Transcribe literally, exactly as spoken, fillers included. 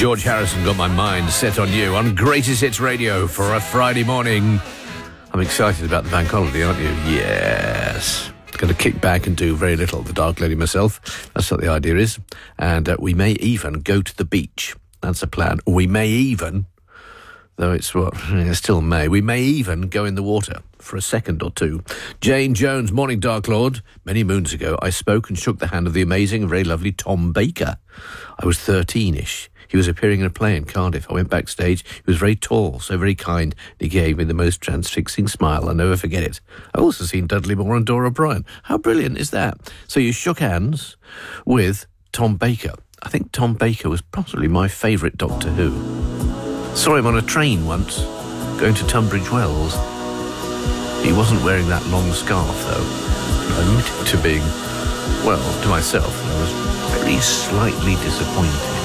George Harrison got my mind set on you on Greatest Hits Radio for a Friday morning. I'm excited about the bank holiday, aren't you? Yes. Going to kick back and do very little, the Dark Lady myself. That's what the idea is. And uh, we may even go to the beach. That's the plan. We may even, though it's what, it's still May, we may even go in the water for a second or two. Jane Jones, morning, Dark Lord. Many moons ago, I spoke and shook the hand of the amazing, very lovely Tom Baker. I was thirteen-ish. He was appearing in a play in Cardiff. I went backstage. He was very tall, so very kind. He gave me the most transfixing smile. I'll never forget it. I've also seen Dudley Moore and Dora Bryan. How brilliant is that? So you shook hands with Tom Baker. I think Tom Baker was possibly my favourite Doctor Who. Saw him on a train once, going to Tunbridge Wells. He wasn't wearing that long scarf, though. I admitted to being, well, to myself, I was very slightly disappointed.